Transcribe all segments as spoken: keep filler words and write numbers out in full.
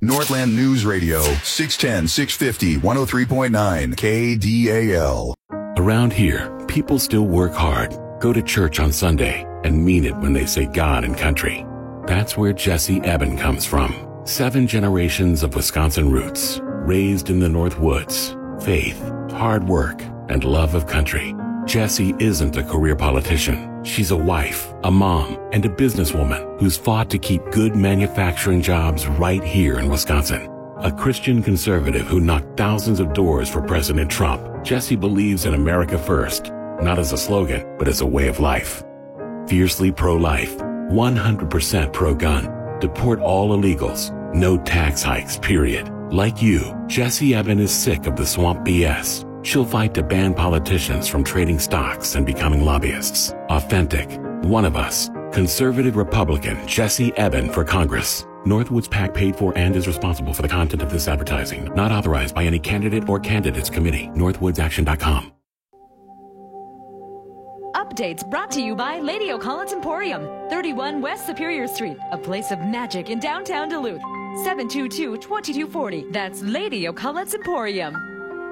Northland News Radio, six ten, six fifty, one oh three point nine K D A L. Around here, people still work hard, go to church on Sunday, and mean it when they say God and country. That's where Jesse Eben comes from. Seven generations of Wisconsin roots, raised in the North Woods, faith, hard work, and love of country. Jessie isn't a career politician. She's a wife, a mom, and a businesswoman who's fought to keep good manufacturing jobs right here in Wisconsin. A Christian conservative who knocked thousands of doors for President Trump, Jessie believes in America first, not as a slogan, but as a way of life. Fiercely pro-life, one hundred percent pro-gun, deport all illegals, no tax hikes, period. Like you, Jessie Eben is sick of the swamp B S. She'll fight to ban politicians from trading stocks and becoming lobbyists. Authentic, one of us, conservative Republican Jessie Eben for Congress. Northwoods PAC paid for and is responsible for the content of this advertising. Not authorized by any candidate or candidates committee. northwoods action dot com. Updates brought to you by Lady O'Collins Emporium, thirty-one West Superior Street, a place of magic in downtown Duluth. seven two two, two two four zero. That's Lady O'Collins Emporium.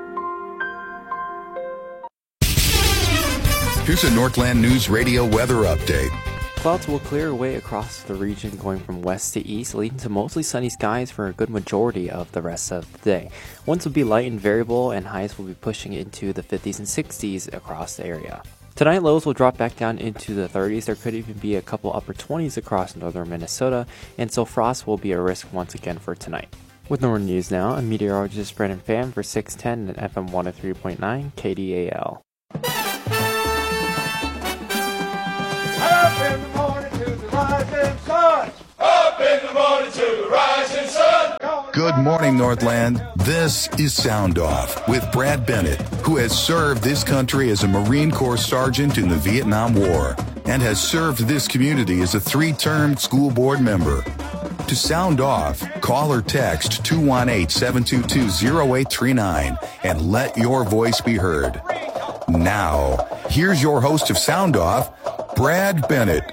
Here's a Northland News Radio weather update. Clouds will clear away across the region going from west to east, leading to mostly sunny skies for a good majority of the rest of the day. Winds will be light and variable, and highs will be pushing into the fifties and sixties across the area. Tonight, lows will drop back down into the thirties. There could even be a couple upper twenties across northern Minnesota, and so frost will be a risk once again for tonight. With Northern News now, I'm meteorologist Brendan Pham for six ten and F M one oh three point nine K D A L. Up in the morning to the rising sun. Up in the morning to the rising sun. Good morning, Northland. This is Sound Off with Brad Bennett, who has served this country as a Marine Corps sergeant in the Vietnam War and has served this community as a three-term school board member. To sound off, call or text two one eight, seven two two, zero eight three nine and let your voice be heard. Now, here's your host of Sound Off, Brad Bennett.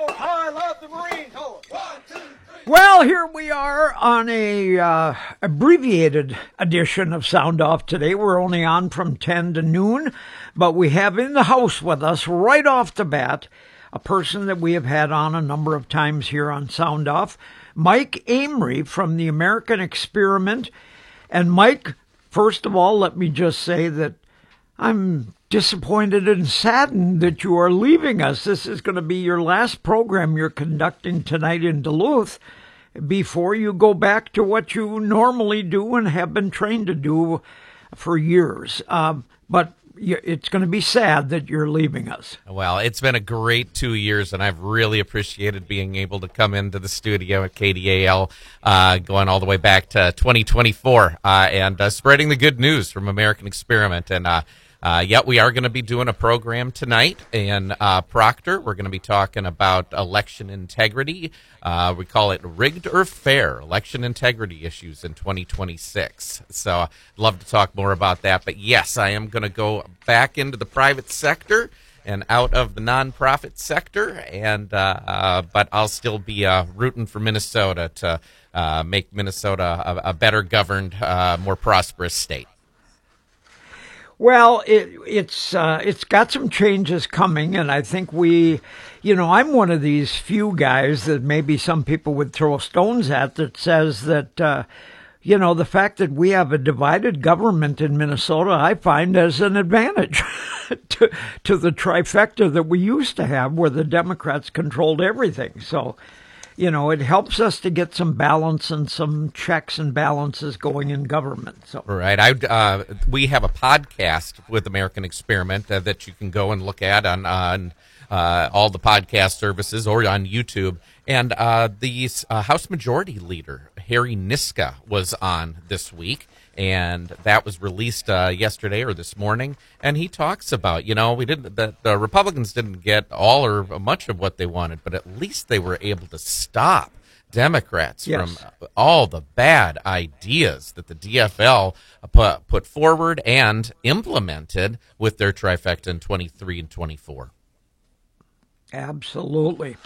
Well, here we are on a uh, abbreviated edition of Sound Off today. We're only on from ten to noon, but we have in the house with us right off the bat a person that we have had on a number of times here on Sound Off, Mike Amory from the American Experiment. And Mike, first of all, let me just say that I'm disappointed and saddened that you are leaving us. This is going to be your last program you're conducting tonight in Duluth before you go back to what you normally do and have been trained to do for years. Uh, but it's going to be sad that you're leaving us. Well, it's been a great two years, and I've really appreciated being able to come into the studio at K D A L, uh, going all the way back to twenty twenty-four, uh, and uh, spreading the good news from American Experiment. And uh, uh, yeah, we are going to be doing a program tonight in uh, Proctor. We're going to be talking about election integrity. Uh, we call it rigged or fair, election integrity issues in twenty twenty-six. So I'd love to talk more about that. But yes, I am going to go back into the private sector and out of the nonprofit sector, and uh, uh, but I'll still be uh, rooting for Minnesota to uh, make Minnesota a, a better governed, uh, more prosperous state. Well, it, it's uh, it's got some changes coming, and I think we, you know, I'm one of these few guys that maybe some people would throw stones at that says that, uh, you know, the fact that we have a divided government in Minnesota, I find as an advantage to, to the trifecta that we used to have where the Democrats controlled everything. So, you know, it helps us to get some balance and some checks and balances going in government. So, right. I uh, we have a podcast with American Experiment uh, that you can go and look at on on uh, all the podcast services or on YouTube. And uh, the uh, House Majority Leader Harry Niska was on this week, and that was released uh, yesterday or this morning. And he talks about, you know, we didn't the, the Republicans didn't get all or much of what they wanted, but at least they were able to stop Democrats yes. from all the bad ideas that the D F L put, put forward and implemented with their trifecta in twenty-three and twenty-four. Absolutely.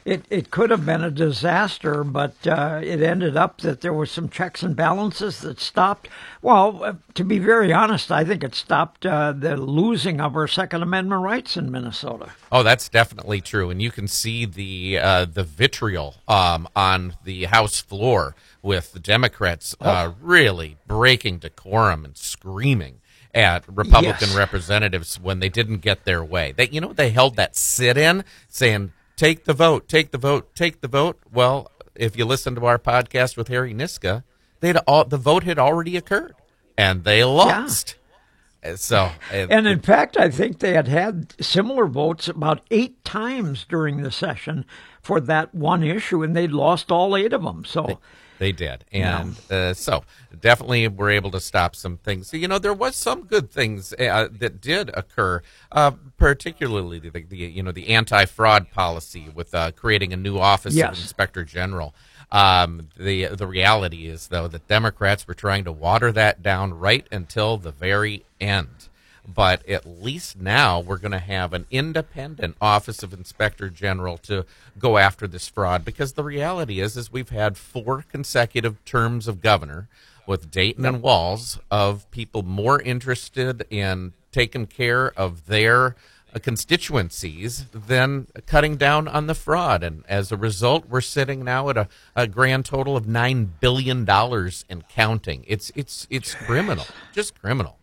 it, it could have been a disaster, but uh, it ended up that there were some checks and balances that stopped. Well, uh, to be very honest, I think it stopped uh, the losing of our Second Amendment rights in Minnesota. Oh, that's definitely true, and you can see the uh, the vitriol um, on the House floor with the Democrats uh, oh. really breaking decorum and screaming at Republican yes. representatives when they didn't get their way. They, you know, they held that sit-in saying, take the vote, take the vote, take the vote. Well, if you listen to our podcast with Harry Niska, they'd all, the vote had already occurred, and they lost. Yeah. So, it, and in fact, I think they had had similar votes about eight times during the session for that one issue, and they'd lost all eight of them. So. They, They did. And uh, so definitely were able to stop some things. So, you know, there was some good things uh, that did occur, uh, particularly the, the, you know, the anti-fraud policy with uh, creating a new office yes. of Inspector General. Um, the, the reality is, though, that Democrats were trying to water that down right until the very end. But at least now we're going to have an independent Office of Inspector General to go after this fraud, because the reality is is we've had four consecutive terms of governor with Dayton and Walz of people more interested in taking care of their uh, constituencies than cutting down on the fraud. And as a result, we're sitting now at a, a grand total of nine billion dollars and counting. It's, it's, it's criminal, just criminal.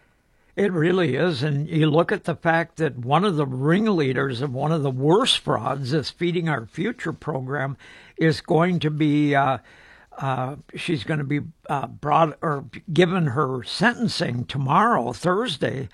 It really is, and you look at the fact that one of the ringleaders of one of the worst frauds, this Feeding Our Future program, is going to be, uh, uh, she's going to be uh, brought or given her sentencing tomorrow, Thursday.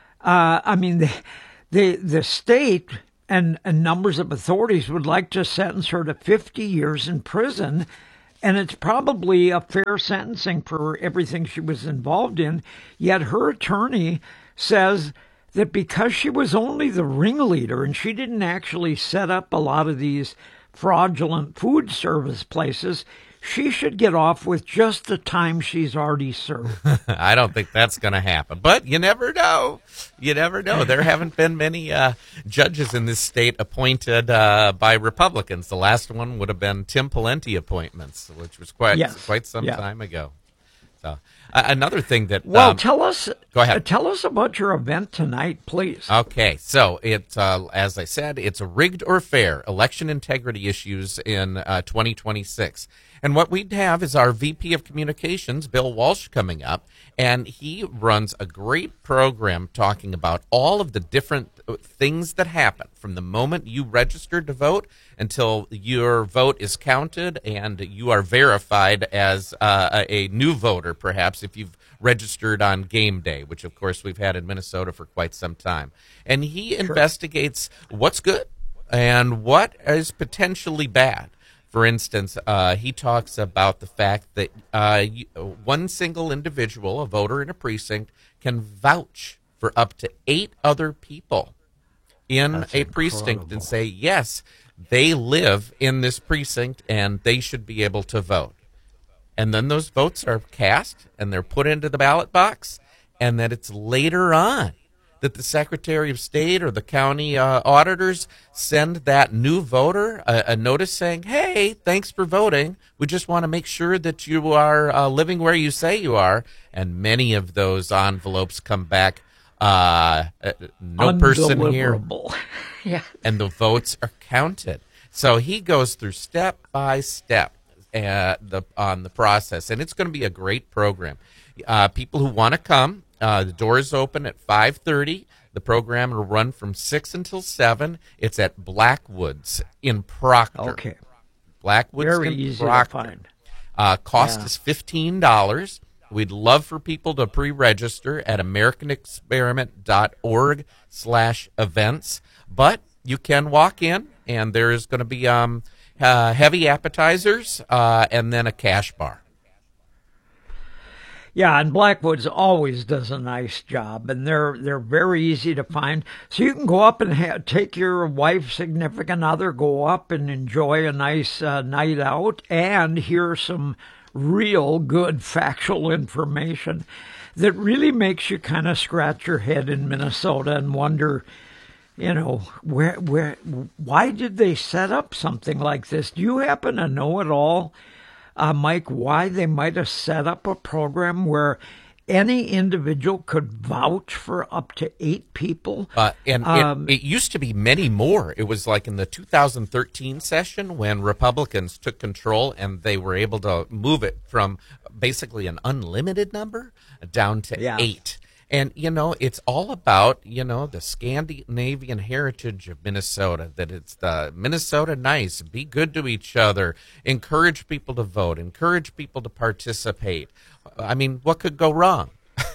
Uh, I mean, the, the, the state and, and numbers of authorities would like to sentence her to fifty years in prison. And it's probably a fair sentencing for everything she was involved in. Yet her attorney says that because she was only the ringleader and she didn't actually set up a lot of these fraudulent food service places, she should get off with just the time she's already served. I don't think that's going to happen, but you never know. You never know. There haven't been many uh, judges in this state appointed uh, by Republicans. The last one would have been Tim Pawlenty appointments, which was quite yes. quite some yeah. time ago. So uh, another thing that well, um, tell us. Go ahead. Uh, tell us about your event tonight, please. Okay, so it uh, as I said, it's a rigged or fair election integrity issues in uh, twenty twenty-six. And what we'd have is our V P of Communications, Bill Walsh, coming up, and he runs a great program talking about all of the different things that happen from the moment you register to vote until your vote is counted and you are verified as uh, a new voter, perhaps, if you've registered on game day, which, of course, we've had in Minnesota for quite some time. And he sure. investigates what's good and what is potentially bad. For instance, uh, he talks about the fact that uh, you, one single individual, a voter in a precinct, can vouch for up to eight other people in That's a incredible. precinct and say, yes, they live in this precinct and they should be able to vote. And then those votes are cast and they're put into the ballot box, and that it's later on that the Secretary of State or the county uh, auditors send that new voter a, a notice saying, hey, thanks for voting. We just want to make sure that you are uh, living where you say you are. And many of those envelopes come back, uh, uh, no person here. yeah. And the votes are counted. So he goes through step by step uh, the, on the process. And it's going to be a great program. Uh, people who want to come, Uh, the doors open at five thirty. The program will run from six until seven. It's at Blackwoods in Proctor. Okay. Blackwoods Very in easy Proctor. to find. Uh, cost Yeah. is fifteen dollars. We'd love for people to pre-register at americanexperiment.org slash events. But you can walk in, and there is going to be um, uh, heavy appetizers uh, and then a cash bar. Yeah, and Blackwoods always does a nice job, and they're they're very easy to find. So you can go up and ha- take your wife, significant other, go up and enjoy a nice uh, night out and hear some real good factual information that really makes you kind of scratch your head in Minnesota and wonder, you know, where, where, why did they set up something like this? Do you happen to know at all, uh, Mike, why they might have set up a program where any individual could vouch for up to eight people? Uh, and um, it, it used to be many more. It was like in the two thousand thirteen session when Republicans took control and they were able to move it from basically an unlimited number down to yeah. eight. And, you know, it's all about, you know, the Scandinavian heritage of Minnesota, that it's the Minnesota nice, be good to each other, encourage people to vote, encourage people to participate. I mean, what could go wrong?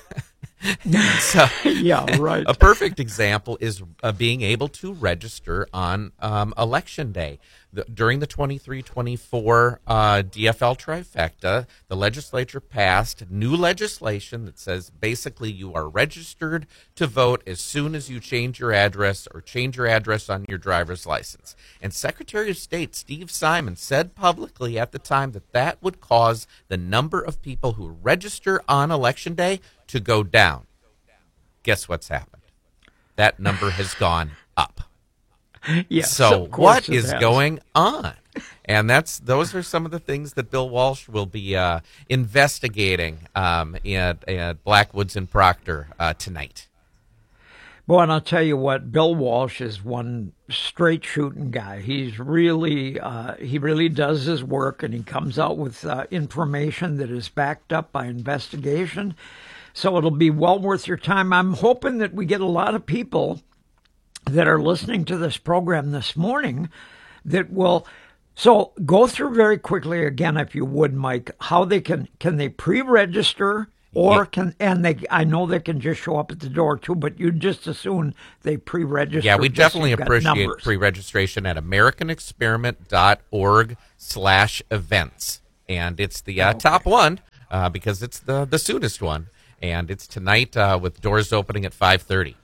So, yeah, right. A perfect example is uh, being able to register on um, Election Day. The, during the twenty-three twenty-four uh, D F L trifecta, the legislature passed new legislation that says basically you are registered to vote as soon as you change your address or change your address on your driver's license. And Secretary of State Steve Simon said publicly at the time that that would cause the number of people who register on Election Day to go down. Guess what's happened? That number has gone up. Yes, so what is has. going on? And that's those are some of the things that Bill Walsh will be uh, investigating um, at, at Blackwoods and Proctor uh, tonight. Boy, and I'll tell you what, Bill Walsh is one straight shooting guy. He's really, uh, he really does his work, and he comes out with uh, information that is backed up by investigation. So it'll be well worth your time. I'm hoping that we get a lot of people that are listening to this program this morning that will. So go through very quickly again, if you would, Mike, how they can, can they pre-register? Or can and they? I know they can just show up at the door too, but you just assume they pre-register. Yeah, we definitely so appreciate pre-registration at american experiment dot org slash events, and it's the uh, okay. top one uh, because it's the the soonest one, and it's tonight uh, with doors opening at five thirty.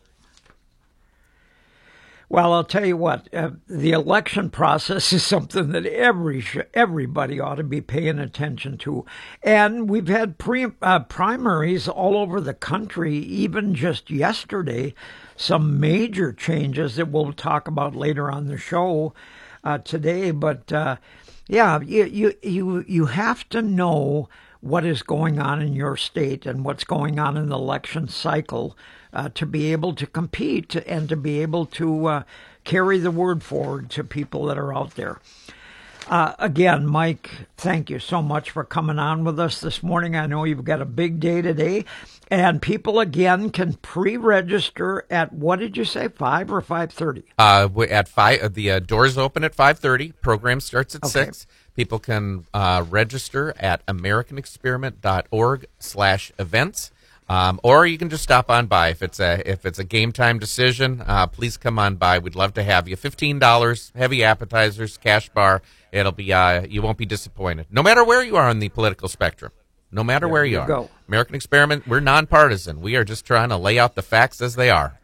Well, I'll tell you what, uh, the election process is something that every everybody ought to be paying attention to. And we've had pre, uh, primaries all over the country, even just yesterday, some major changes that we'll talk about later on the show uh, today. But, uh, yeah, you, you, you, you have to know what is going on in your state and what's going on in the election cycle Uh, to be able to compete and to be able to uh, carry the word forward to people that are out there. Uh, again, Mike, thank you so much for coming on with us this morning. I know you've got a big day today, and people, again, can pre-register at, what did you say, five or five thirty? Uh, at five, the uh, doors open at five thirty. Program starts at okay. six. People can uh, register at american experiment dot org slash events. Um, or you can just stop on by if it's a if it's a game time decision. Uh, please come on by. We'd love to have you. Fifteen dollars, heavy appetizers, cash bar. It'll be uh, you won't be disappointed. No matter where you are on the political spectrum, no matter there where you, you are. Go. American Experiment. We're nonpartisan. We are just trying to lay out the facts as they are.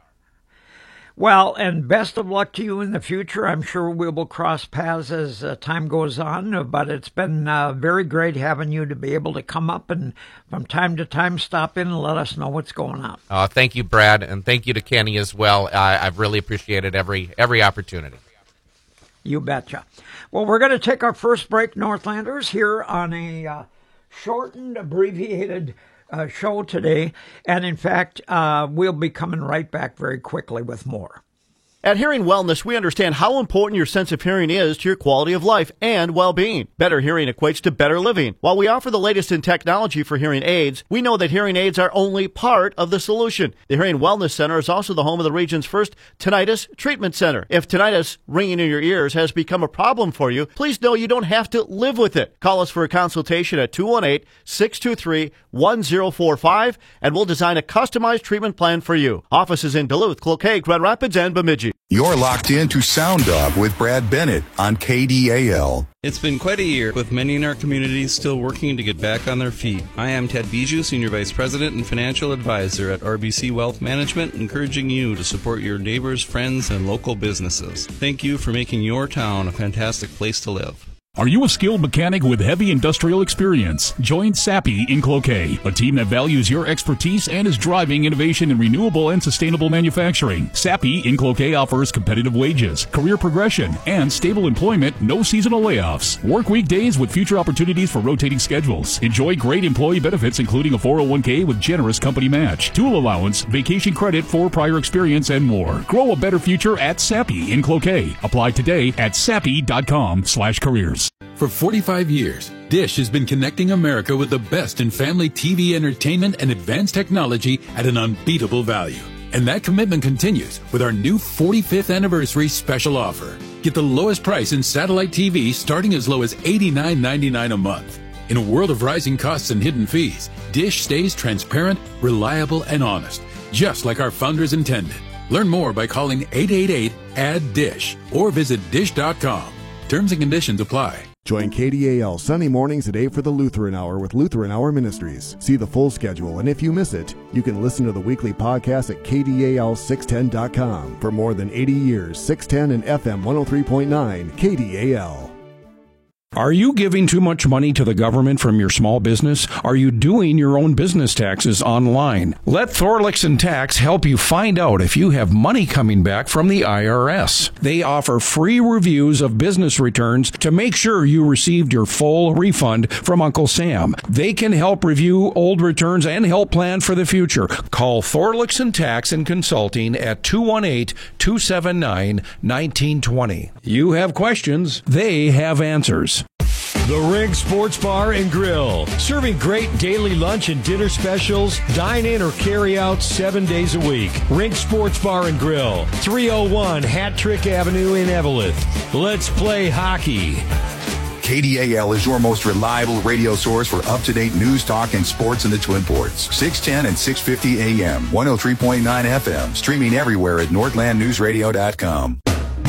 Well, and best of luck to you in the future. I'm sure we will cross paths as uh, time goes on, but it's been uh, very great having you to be able to come up and from time to time stop in and let us know what's going on. Uh, thank you, Brad, and thank you to Kenny as well. I, I've really appreciated every every opportunity. You betcha. Well, we're going to take our first break, Northlanders, here on a uh, shortened, abbreviated Uh, show today, and in fact, uh, we'll be coming right back very quickly with more. At Hearing Wellness, we understand how important your sense of hearing is to your quality of life and well-being. Better hearing equates to better living. While we offer the latest in technology for hearing aids, we know that hearing aids are only part of the solution. The Hearing Wellness Center is also the home of the region's first tinnitus treatment center. If tinnitus, ringing in your ears, has become a problem for you, please know you don't have to live with it. Call us for a consultation at two one eight, six two three, one zero four five, and we'll design a customized treatment plan for you. Offices in Duluth, Cloquet, Grand Rapids, and Bemidji. You're locked in to Sound Off with Brad Bennett on K D A L. It's been quite a year, with many in our community still working to get back on their feet. I am Ted Bijou, Senior Vice President and Financial Advisor at R B C Wealth Management, encouraging you to support your neighbors, friends, and local businesses. Thank you for making your town a fantastic place to live. Are you a skilled mechanic with heavy industrial experience? Join Sappi in Cloquet, a team that values your expertise and is driving innovation in renewable and sustainable manufacturing. Sappi in Cloquet offers competitive wages, career progression, and stable employment, no seasonal layoffs. Work weekdays with future opportunities for rotating schedules. Enjoy great employee benefits including a four oh one k with generous company match, tool allowance, vacation credit for prior experience, and more. Grow a better future at Sappi in Cloquet. Apply today at sappi.com slash careers. For forty-five years, Dish has been connecting America with the best in family T V entertainment and advanced technology at an unbeatable value. And that commitment continues with our new forty-fifth anniversary special offer. Get the lowest price in satellite T V starting as low as eighty-nine ninety-nine a month. In a world of rising costs and hidden fees, Dish stays transparent, reliable, and honest, just like our founders intended. Learn more by calling eight eight eight, A D D I S H or visit dish dot com. Terms and conditions apply. Join K D A L Sunday mornings at eight for the Lutheran Hour with Lutheran Hour Ministries. See the full schedule, and if you miss it, you can listen to the weekly podcast at K D A L six ten dot com. For more than eighty years, six ten and F M one oh three point nine, K D A L. Are you giving too much money to the government from your small business? Are you doing your own business taxes online? Let Thorlickson Tax help you find out if you have money coming back from the I R S. They offer free reviews of business returns to make sure you received your full refund from Uncle Sam. They can help review old returns and help plan for the future. Call Thorlickson Tax and Consulting at two one eight, two seven nine, one nine two zero. You have questions, they have answers. The Ring Sports Bar and Grill, serving great daily lunch and dinner specials, dine in or carry out seven days a week. Ring Sports Bar and Grill, three oh one Hat Trick Avenue in Eveleth. Let's play hockey. K D A L is your most reliable radio source for up-to-date news, talk, and sports in the Twin Ports. six ten and six fifty A M, one oh three point nine F M, streaming everywhere at northland news radio dot com.